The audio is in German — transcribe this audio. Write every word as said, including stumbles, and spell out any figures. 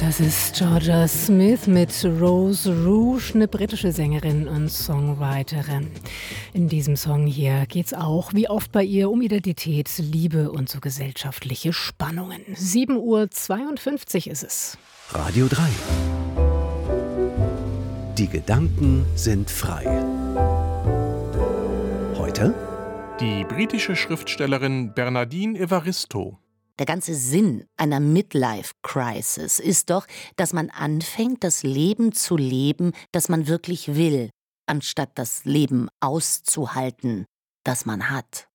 Das ist Georgia Smith mit Rose Rouge, eine britische Sängerin und Songwriterin. In diesem Song hier geht's auch, wie oft bei ihr, um Identität, Liebe und so gesellschaftliche Spannungen. sieben Uhr zweiundfünfzig ist es. Radio drei. Die Gedanken sind frei. Heute die britische Schriftstellerin Bernardine Evaristo. Der ganze Sinn einer Midlife-Crisis ist doch, dass man anfängt, das Leben zu leben, das man wirklich will, anstatt das Leben auszuhalten, das man hat.